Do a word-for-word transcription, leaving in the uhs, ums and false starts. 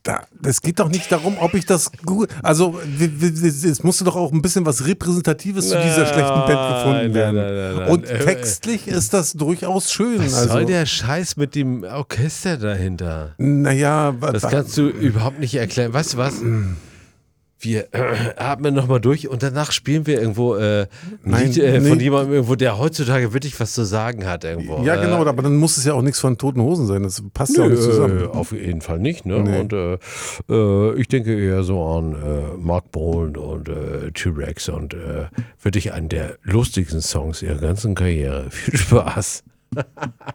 Da, es geht doch nicht darum, ob ich das gut. Also, es musste doch auch ein bisschen was Repräsentatives zu dieser schlechten Band gefunden werden. Nein, nein, nein, nein. Und textlich ist das durchaus schön. Was also, soll der Scheiß mit dem Orchester dahinter? Naja, Das kannst du überhaupt nicht erklären. Weißt du was? Wir äh, atmen nochmal durch und danach spielen wir irgendwo äh, ein Nein, Lied äh, von nee. jemandem irgendwo, der heutzutage wirklich was zu sagen hat irgendwo. Ja, genau, Äh, aber dann muss es ja auch nichts von Toten Hosen sein. Das passt ja auch nicht zusammen. Äh, auf jeden Fall nicht. Ne? Nee. Und äh, äh, ich denke eher so an äh, Mark Bolan und äh, T-Rex und äh, wirklich einen der lustigsten Songs ihrer ganzen Karriere. Viel Spaß.